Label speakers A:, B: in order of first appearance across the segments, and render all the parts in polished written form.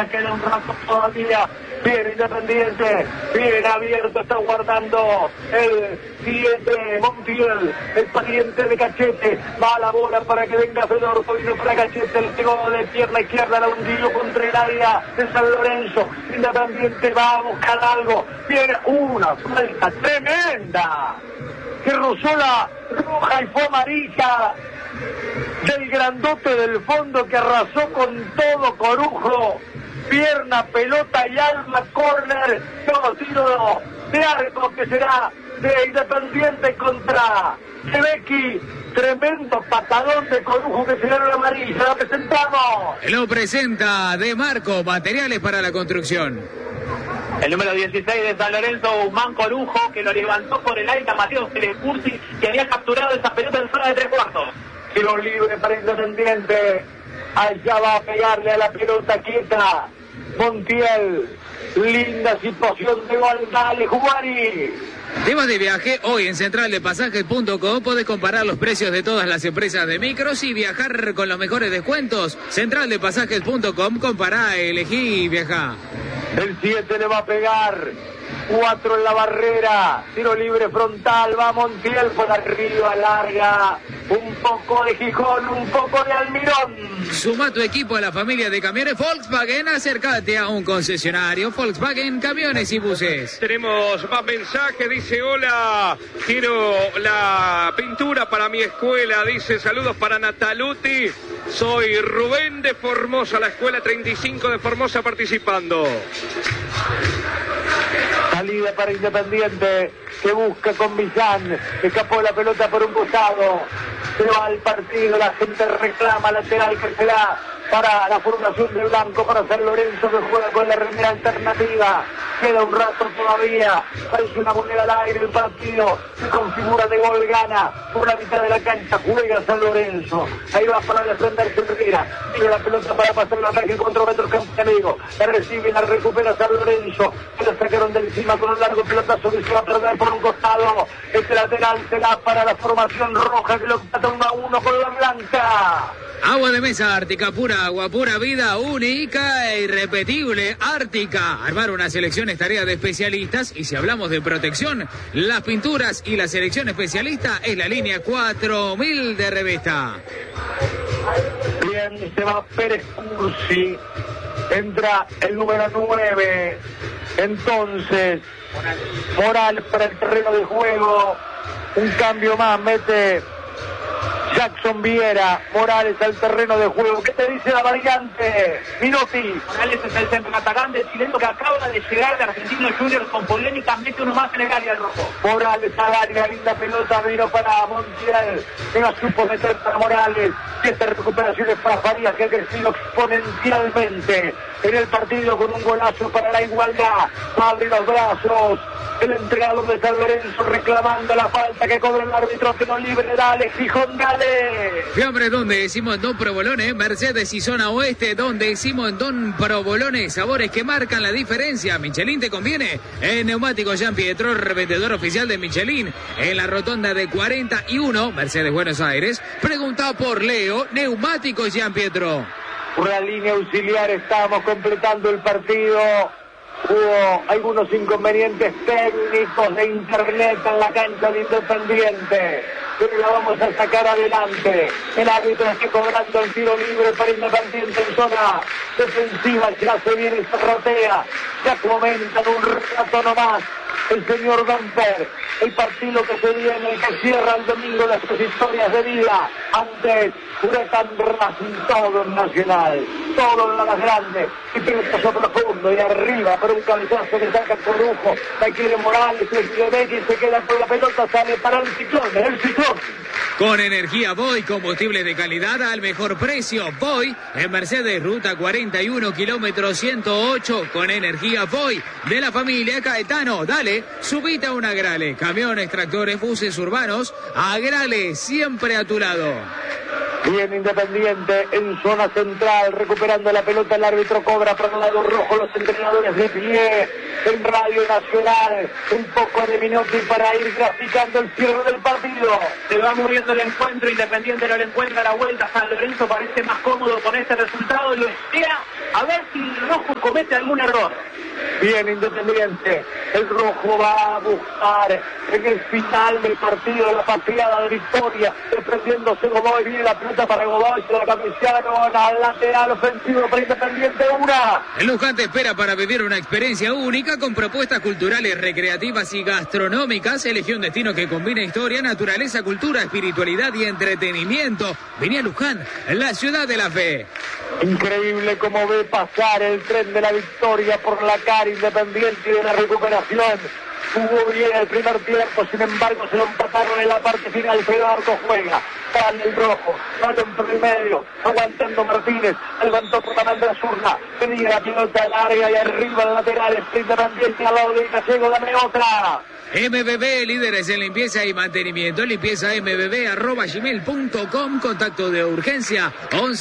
A: Villa, queda un rato todavía. Bien Independiente, bien abierto, está guardando el 7, Montiel, el pariente de Cachete, va a la bola para que venga Fedorzo, vino para Cachete, el pegó de pierna izquierda, la hundió contra el área de San Lorenzo. Independiente va a buscar algo, viene una falta tremenda, que rozó la roja y fue amarilla del grandote del fondo que arrasó con todo Corujo. Pierna, pelota y alma, córner, todo tiro de arco que será de Independiente contra Quebequi. Tremendo patadón de Corujo que será la amarilla. Lo presentamos.
B: Lo presenta De Marco, materiales para la construcción.
C: El número 16 de San Lorenzo, Guzmán Corujo, que lo levantó por el aire a Mateo Telecursi, que había capturado esa pelota en zona de 3/4.
A: Tiro libre para Independiente. Allá va a pegarle a la pelota quieta Montiel. Linda situación de gol. Dale, Juari.
B: Tema de viaje, hoy en centraldepasajes.com podés comparar los precios de todas las empresas de micros y viajar con los mejores descuentos. Centraldepasajes.com, compará, elegí y viajá.
A: El 7 le va a pegar. 4 en la barrera, tiro libre frontal, va Montiel por arriba, larga, un poco de Gijón, un poco de Almirón.
B: Suma tu equipo a la familia de camiones Volkswagen, acércate a un concesionario Volkswagen Camiones y Buses.
D: Tenemos más mensajes, dice hola, quiero la pintura para mi escuela, dice saludos para Nataluti, soy Rubén de Formosa, la escuela 35 de Formosa participando.
A: Salida para Independiente, que busca con Millán, escapó la pelota por un costado, se va al partido, la gente reclama lateral que será para la formación de Blanco, para San Lorenzo que juega con la remera alternativa. Queda un rato todavía, parece una moneda al aire el partido, se configura de gol, gana por la mitad de la cancha, juega San Lorenzo, ahí va para defenderse Herrera, tiene la pelota para pasar el ataque contra otro campeón, la recibe y la recupera San Lorenzo, se la sacaron de encima con un largo pelotazo que se va a perder por un costado, este lateral será para la formación roja que lo empata 1-1 con la blanca.
B: Agua de mesa Ártica, pura agua, pura vida, única e irrepetible. Ártica, armar una selección es tarea de especialistas y si hablamos de protección, las pinturas y la selección especialista es la línea 4000 de Revesta.
A: Bien, se va Pérez Cursi, entra el número 9, entonces Morales para el terreno de juego, un cambio más, mete Jackson Viera, Morales al terreno de juego. ¿Qué te dice la variante? Minotti.
C: Morales es el centroatacante chileno que acaba de llegar de Argentinos Juniors con polémica, mete uno más en el área del rojo.
A: Morales al área, linda pelota, vino para Montiel, que no supo meter para Morales. 7 recuperaciones para Farías, que ha crecido exponencialmente en el partido con un golazo para la igualdad. Abre los brazos el entrenador de San Lorenzo reclamando la falta que cobra el árbitro, que no libre. Dale, Gijón, dale.
B: Fiambre, donde decimos en Don Provolone, Mercedes y zona oeste, donde decimos en Don Provolone, sabores que marcan la diferencia. Michelin te conviene. En Neumáticos Jean Pietro, revendedor oficial de Michelin, en la rotonda de 41, Mercedes Buenos Aires. Pregunta por Leo, Neumáticos Jean Pietro.
A: Por la línea auxiliar estamos completando el partido. Hubo algunos inconvenientes técnicos de internet en la cancha de Independiente, pero la vamos a sacar adelante. El árbitro está cobrando el tiro libre para Independiente en zona defensiva. Ya se viene y se rotea. Ya comentan un rato nomás el señor Gamper. El partido que se viene, que cierra el domingo las historias de vida. Antes, Huracán Racing, todo en Nacional, todo en la más grande. Y pelotazo profundo y arriba por un cabezazo que saca Corujo. La quiere Morales, el Quebequi se queda con la pelota, sale para el Ciclón,
B: Con energía Voy, combustibles de calidad al mejor precio. Voy en Mercedes, ruta 41, kilómetro 108. Con energía Voy de la familia Caetano. Dale, subite a un Agrale. Camiones, tractores, buses urbanos. Agrale, siempre a tu lado.
A: Bien Independiente en zona central, recuperando la pelota, el árbitro cobra para el lado rojo, los entrenadores de pie, en Radio Nacional. Un poco de Minotti para ir graficando el cierre del partido.
C: Se va muriendo el encuentro, Independiente no le encuentra la vuelta. San Lorenzo parece más cómodo con este resultado y lo espera a ver si el rojo comete algún error.
A: Bien Independiente, el rojo va a buscar en el final del partido la pateada de victoria, desprendiéndose Godoy, viene la pelota para Godoy, se la cabecearon al lateral ofensivo para Independiente,
B: El Luján te espera para vivir una experiencia única con propuestas culturales, recreativas y gastronómicas. Elige un destino que combina historia, naturaleza, cultura, espiritualidad y entretenimiento. Vení a Luján, la ciudad de la fe.
A: Increíble como ve pasar el tren de la victoria por la cara Independiente y de la recuperación. Jugó bien el primer tiempo, sin embargo se lo empataron en la parte final. Pero Arco juega, sale el rojo, balón por el medio, aguantando Martínez, levantó por la banda zurda, tenía la pelota larga y arriba el lateral, Independiente al lado de Gallego, dame otra.
B: MBB, líderes en limpieza y mantenimiento. Limpieza mbb@gmail.com. Contacto de urgencia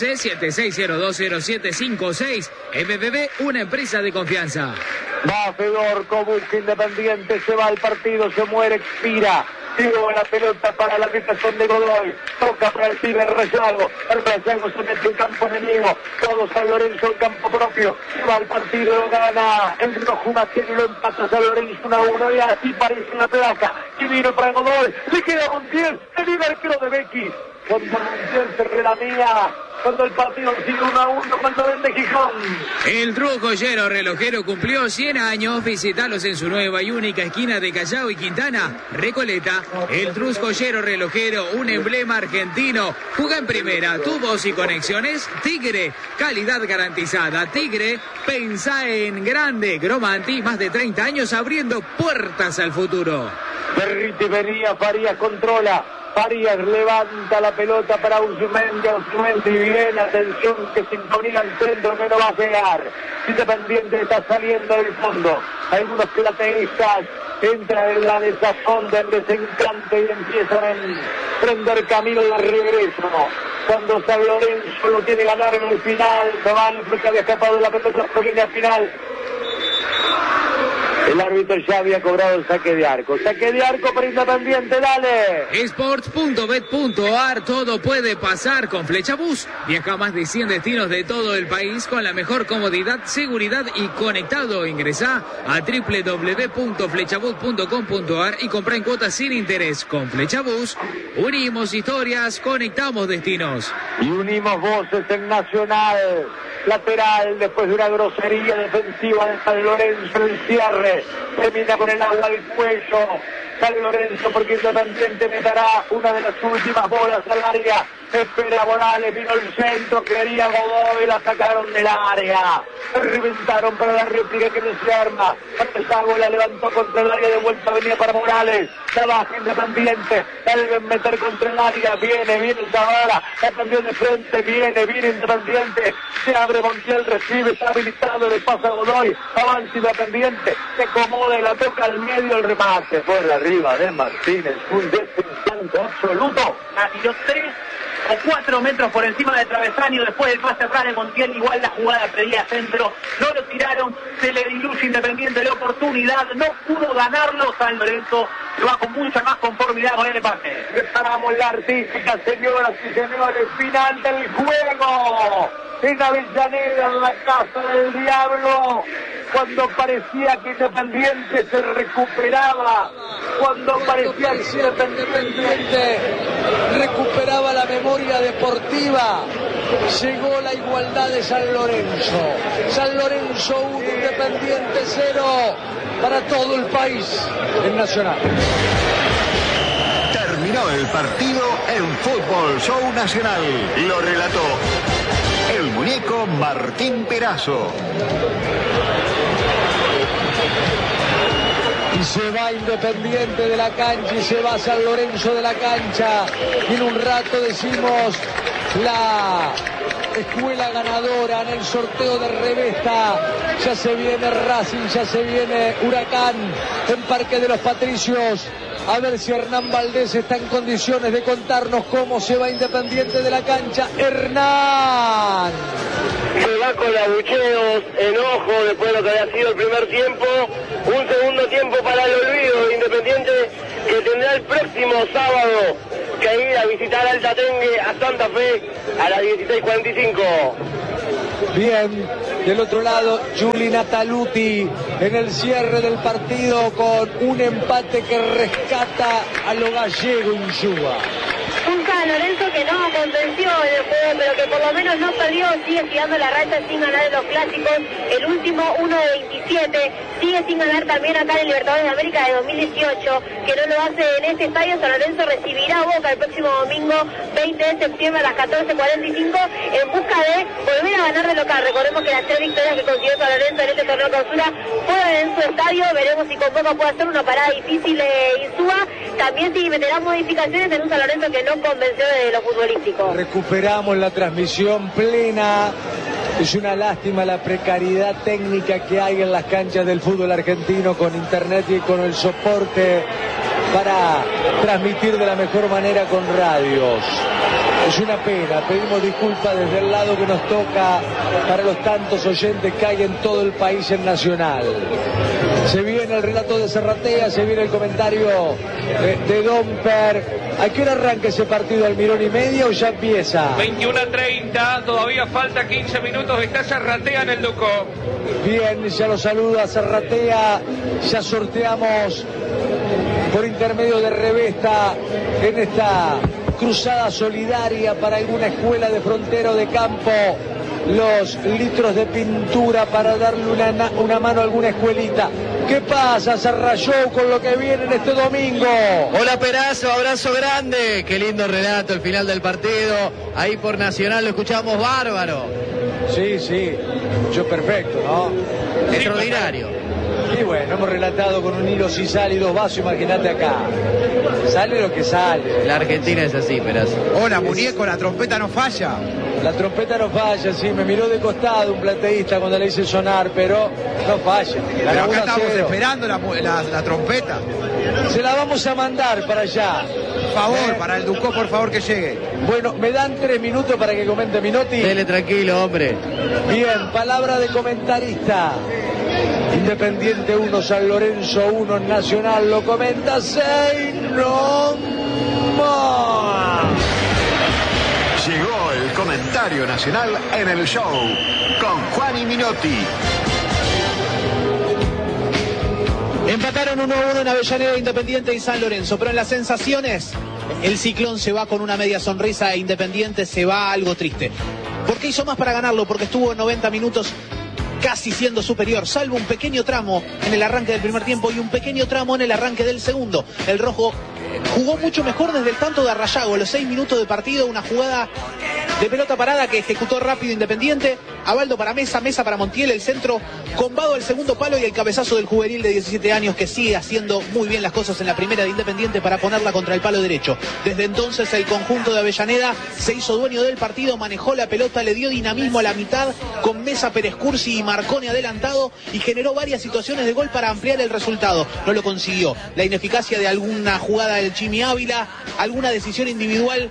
B: 11-76020756. MBB, una empresa de confianza.
A: Va Fedorco, busca Independiente, se va al partido, se muere, expira. Tiro la pelota para la habitación de Godoy. Toca para el pibe Rayado. El Rayado se mete en campo enemigo. Todo San Lorenzo en campo propio. Se va al partido, lo gana. El rojo Maciel lo empata San Lorenzo 1-1. Y así parece la placa. Y vino para Godoy. Le queda Montiel. El vive arquero de Becky. Cuando Montiel se queda mía. Cuando el partido sigue 1-1, cuando vende Gijón.
B: El Trus Joyero Relojero cumplió 100 años. Visitalos en su nueva y única esquina de Callao y Quintana, Recoleta. El Trus Joyero Relojero, un emblema argentino. Juega en primera, tubos y conexiones. Tigre, calidad garantizada. Tigre, pensá en grande. Gromanti, más de 30 años abriendo puertas al futuro.
A: Berriti venía, Farías controla. Farías levanta la pelota para Uzmendi y bien, atención que sintonía al centro que no va a llegar. Independiente está saliendo del fondo. Algunos plateístas entran en la desazón del desencante y empiezan a prender camino de regreso. Cuando San Lorenzo lo quiere ganar en el final, Cabal porque había escapado de la pelota pequeña final. El árbitro ya había cobrado el saque de arco. Saque de arco para Independiente, dale.
B: Sports.bet.ar, todo puede pasar con Flechabús. Viaja a más de 100 destinos de todo el país con la mejor comodidad, seguridad y conectado. Ingresá a www.flechabús.com.ar y compra en cuotas sin interés. Con Flechabús, unimos historias, conectamos destinos.
A: Y unimos voces en Nacional. Lateral, después de una grosería defensiva de San Lorenzo en el cierre. Termina con el agua al cuello San Lorenzo porque Independiente meterá una de las últimas bolas al área. Espera Morales, vino el centro, quería Godoy, la sacaron del área. Reventaron para la réplica que no se arma. Sago la levantó contra el área, de vuelta venía para Morales. La baja Independiente, la deben meter contra el área. Viene Zavala, la cambió de frente, viene Independiente. Se abre Montiel, recibe, está habilitado, le pasa a Godoy. Avanza Independiente, se acomoda y la toca al medio, el remate. Por arriba de Martínez, un desencante absoluto.
C: La tiró 3 o 4 metros por encima del travesaño. Después del pase atrás de Montiel, igual la jugada pedía centro, no lo tiraron, se le diluye Independiente la oportunidad, no pudo ganarlo. San Lorenzo se va con mucha más conformidad con el empate.
A: Preparamos la artística, señoras y señores, final del juego en Avellaneda, en la casa del diablo. Cuando parecía que Independiente se recuperaba, cuando parecía que Independiente recuperaba la memoria deportiva, llegó la igualdad de San Lorenzo. San Lorenzo 1, Independiente 0 para todo el país en Nacional.
E: Terminó el partido en Fútbol Show Nacional. Lo relató el muñeco Martín Perazo.
A: Y se va Independiente de la cancha y se va San Lorenzo de la cancha. Y en un rato decimos la escuela ganadora en el sorteo de Revesta. Ya se viene Racing, ya se viene Huracán en Parque de los Patricios. A ver si Hernán Valdés está en condiciones de contarnos cómo se va Independiente de la cancha. Hernán. se va con abucheos, enojo después de lo que había sido el primer tiempo. Un segundo tiempo para el olvido de Independiente, que tendrá el próximo sábado que ir a visitar Altatengue a Santa Fe a las 16:45.
F: Bien, del otro lado, Juli Nataluti en el cierre del partido con un empate que rescata a lo gallego Insúa.
G: Un San Lorenzo que no convenció en el juego, pero que por lo menos no perdió, sigue tirando la racha sin ganar en los clásicos, el último 1 de 27, sigue sin ganar también acá en el Libertadores de América de 2018, que no lo hace en este estadio. San Lorenzo recibirá a Boca el próximo domingo 20 de septiembre a las 14:45 en busca de volver a ganar de local. Recordemos que las 3 victorias que consiguió San Lorenzo en este torneo clausura fueron en su estadio. Veremos si con Boca puede hacer una parada difícil de Insúa. También si meterá modificaciones en un San Lorenzo que no convenció de lo futbolístico.
F: Recuperamos la transmisión plena. Es una lástima la precariedad técnica que hay en las canchas del fútbol argentino con internet y con el soporte para transmitir de la mejor manera con radios. Es una pena, pedimos disculpas desde el lado que nos toca para los tantos oyentes que hay en todo el país en Nacional. Se viene el relato de Serratea, se viene el comentario de Domper. ¿A qué hora arranca ese partido, Almirón y media, o ya empieza?
D: 21:30, todavía falta 15 minutos, está Serratea en el Ducó.
F: Bien, ya lo saluda Serratea, ya sorteamos por intermedio de Revesta en esta cruzada solidaria para alguna escuela de Frontera o de Campo los litros de pintura para darle una mano a alguna escuelita. ¿Qué pasa, Serrayó, con lo que viene en este domingo?
H: Hola, Perazo, abrazo grande. Qué lindo relato el final del partido. Ahí por Nacional lo escuchamos bárbaro.
F: Sí, yo perfecto, ¿no?
H: Extraordinario.
F: Y bueno, hemos relatado con un hilo si sale y 2 vasos, imagínate acá. Sale lo que sale.
H: La Argentina es así, Perazo.
I: Hola, muñeco, la trompeta no falla.
F: La trompeta no falla, sí, me miró de costado un plateísta cuando le hice sonar, pero no falla.
I: Pero acá estamos esperando la trompeta.
F: Se la vamos a mandar para allá.
I: Por favor, para el Ducó, por favor, que llegue.
F: Bueno, me dan 3 minutos para que comente Minotti.
H: Dele tranquilo, hombre.
F: Bien, palabra de comentarista. Independiente 1, San Lorenzo 1, Nacional lo comenta Seino.
E: Llegó el comentario nacional en el show con Juan y Minotti.
J: Empataron 1-1 en Avellaneda, Independiente y San Lorenzo, pero en las sensaciones el Ciclón se va con una media sonrisa e Independiente se va algo triste. ¿Por qué hizo más para ganarlo? Porque estuvo 90 minutos casi siendo superior, salvo un pequeño tramo en el arranque del primer tiempo y un pequeño tramo en el arranque del segundo. El rojo jugó mucho mejor desde el tanto de Arrayago, los 6 minutos de partido, una jugada de pelota parada que ejecutó rápido Independiente, Abaldo para Mesa, Mesa para Montiel, el centro combado al segundo palo y el cabezazo del juvenil de 17 años que sigue haciendo muy bien las cosas en la primera de Independiente para ponerla contra el palo derecho. Desde entonces el conjunto de Avellaneda se hizo dueño del partido, manejó la pelota, le dio dinamismo a la mitad con Mesa, Pérez Cursi y Marcone adelantado y generó varias situaciones de gol para ampliar el resultado. No lo consiguió. La ineficacia de alguna jugada del Chimi Ávila, alguna decisión individual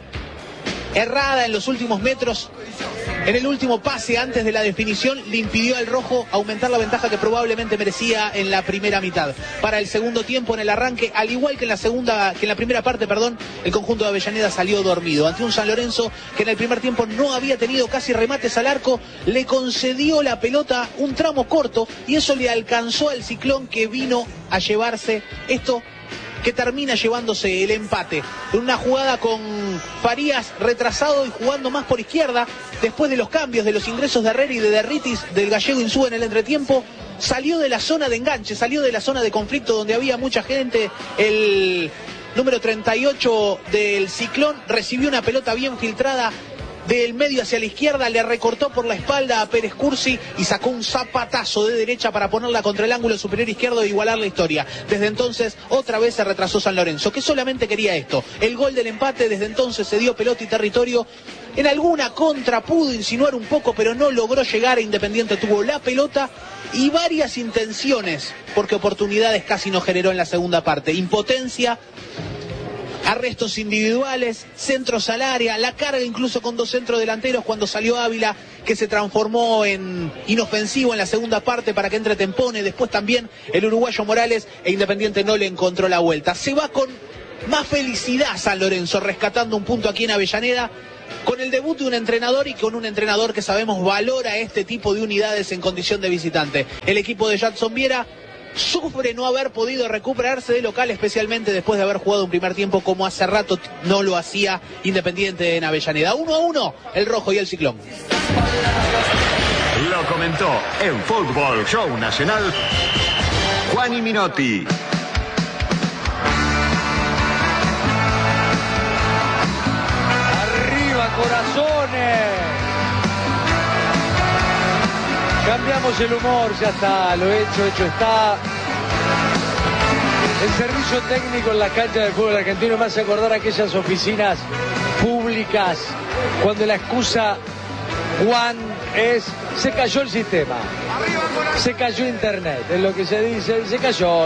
J: errada en los últimos metros, en el último pase antes de la definición, le impidió al rojo aumentar la ventaja que probablemente merecía en la primera mitad. Para el segundo tiempo, en el arranque, al igual que en la primera parte, el conjunto de Avellaneda salió dormido ante un San Lorenzo que en el primer tiempo no había tenido casi remates al arco, le concedió la pelota un tramo corto y eso le alcanzó al Ciclón, que vino a llevarse esto que termina llevándose el empate. En una jugada con Farías retrasado y jugando más por izquierda, después de los cambios, de los ingresos de Herrera y de Derritis, del gallego Insúa en el entretiempo, salió de la zona de enganche, salió de la zona de conflicto donde había mucha gente. El número 38 del Ciclón recibió una pelota bien filtrada del medio hacia la izquierda, le recortó por la espalda a Pérez Cursi y sacó un zapatazo de derecha para ponerla contra el ángulo superior izquierdo e igualar la historia. Desde entonces otra vez se retrasó San Lorenzo, que solamente quería esto, el gol del empate. Desde entonces se dio pelota y territorio. En alguna contra pudo insinuar un poco, pero no logró llegar. Independiente tuvo la pelota y varias intenciones, porque oportunidades casi no generó en la segunda parte. Impotencia, arrestos individuales, centros al área, la carga incluso con 2 centros delanteros cuando salió Ávila que se transformó en inofensivo en la segunda parte para que entre Tempone, después también el uruguayo Morales, e Independiente no le encontró la vuelta. Se va con más felicidad San Lorenzo, rescatando un punto aquí en Avellaneda, con el debut de un entrenador y con un entrenador que sabemos valora este tipo de unidades en condición de visitante. El equipo de Jadson Viera sufre no haber podido recuperarse de local, especialmente después de haber jugado un primer tiempo como hace rato no lo hacía Independiente en Avellaneda. 1-1, el rojo y el ciclón.
E: Lo comentó en Fútbol Show Nacional Juani Minotti.
F: ¡Arriba, corazones! Cambiamos el humor, ya está, lo hecho está. El servicio técnico en la cancha del fútbol argentino me hace acordar aquellas oficinas públicas cuando la excusa, Juan, es se cayó el sistema, se cayó internet, es lo que se dice, y se cayó.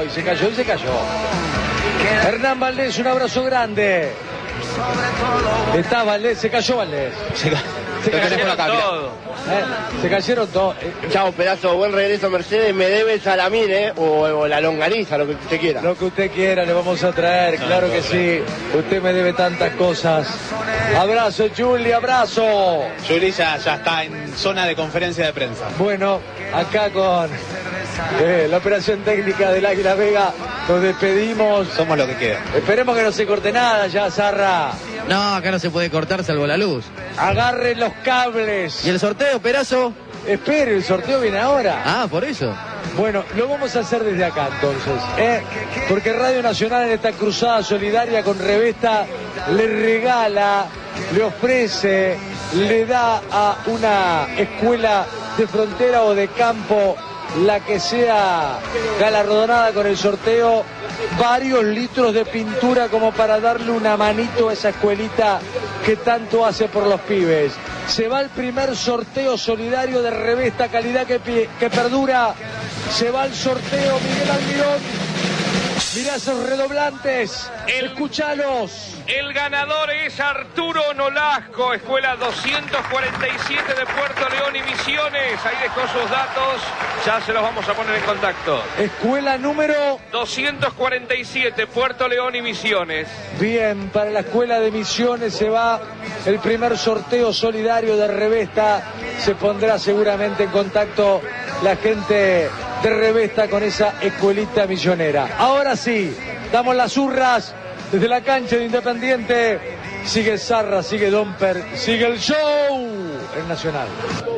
F: Hernán Valdés, un abrazo grande. Está Valdés, se cayó Valdés. Se cayeron todos. Se cayeron todos.
K: Chao, pedazo, buen regreso Mercedes. Me debe Salamín, o la longaniza, lo que usted quiera.
F: Lo que usted quiera le vamos a traer, claro que sí. Usted me debe tantas cosas. Abrazo, Juli, abrazo.
J: Juli ya está en zona de conferencia de prensa.
F: Bueno, acá con la operación técnica del Águila Vega nos despedimos.
J: Somos lo que queda.
F: Esperemos que no se corte nada ya, Zarra.
H: No, acá no se puede cortar salvo la luz.
F: Agarren los cables.
H: ¿Y el sorteo, Perazo?
F: Espere, el sorteo viene ahora.
H: Ah, por eso.
F: Bueno, lo vamos a hacer desde acá entonces, porque Radio Nacional en esta cruzada solidaria con Revesta le regala, le ofrece, le da a una escuela de frontera o de campo, la que sea galardonada con el sorteo, varios litros de pintura como para darle una manito a esa escuelita que tanto hace por los pibes. Se va el primer sorteo solidario de Revesta, calidad que perdura. Se va el sorteo, Miguel Almirón. Mirá esos redoblantes, escúchalos.
D: El ganador es Arturo Nolasco, escuela 247 de Puerto León y Misiones. Ahí dejó sus datos, ya se los vamos a poner en contacto.
F: Escuela número
D: 247, Puerto León y Misiones.
F: Bien, para la escuela de Misiones se va el primer sorteo solidario de Revesta. Se pondrá seguramente en contacto la gente de Revesta con esa escuelita misionera. Ahora sí, damos las hurras desde la cancha de Independiente. Sigue Zarra, sigue Domper, sigue el show en Nacional.